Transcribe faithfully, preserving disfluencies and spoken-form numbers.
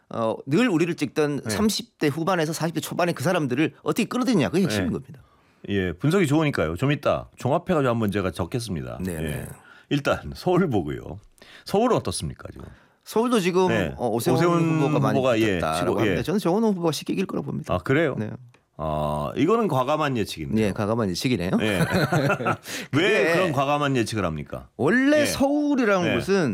어, 늘 우리를 찍던 네. 삼십 대 후반에서 사십 대 초반에 그 사람들을 어떻게 끌어들이냐 그게 핵심인 네. 겁니다. 예, 분석이 좋으니까요. 좀 이따 종합해가지고 한번 제가 적겠습니다. 네, 예. 네. 일단 서울 보고요. 서울은 어떻습니까 지금? 서울도 지금 네. 어, 오세훈, 오세훈 후보가 많이 후보가, 예, 붙었다라고 치고, 하는데 예. 저는 정원호 후보가 쉽게 이길 거라고 봅니다. 아 그래요? 네. 아 이거는 과감한 예측인데. 예, 과감한 예측이네요. 예. 왜 그런 과감한 예측을 합니까? 원래 예. 서울이라는 예. 곳은